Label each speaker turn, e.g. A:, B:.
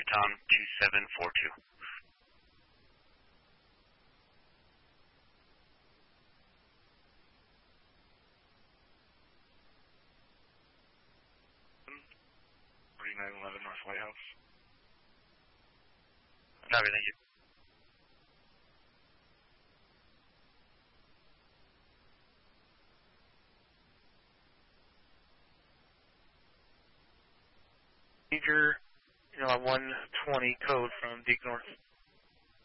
A: Tom 2742.
B: North Lighthouse.
A: Copy, thank you.
C: Major 120 code from Deep North.